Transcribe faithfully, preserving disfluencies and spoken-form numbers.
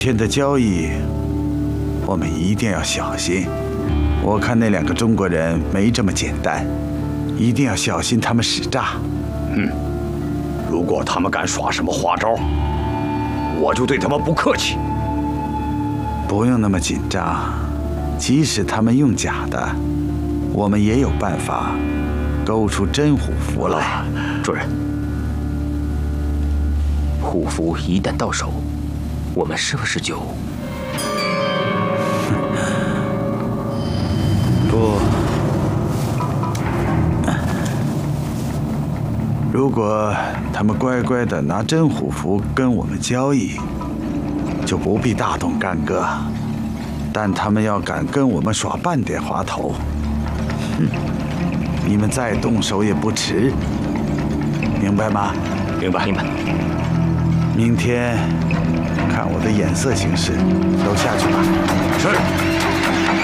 天的交易，我们一定要小心。我看那两个中国人没这么简单，一定要小心他们使诈。 嗯，如果他们敢耍什么花招，我就对他们不客气。 不用那么紧张，即使他们用假的，我们也有办法勾出真虎符来。 主人，虎符一旦到手，我们是不是就…… 不，如果他们乖乖的拿真虎符跟我们交易，就不必大动干戈。但他们要敢跟我们耍半点滑头，哼，你们再动手也不迟，明白吗？ 明白，明白。 明天看我的眼色行事，都下去吧。 是。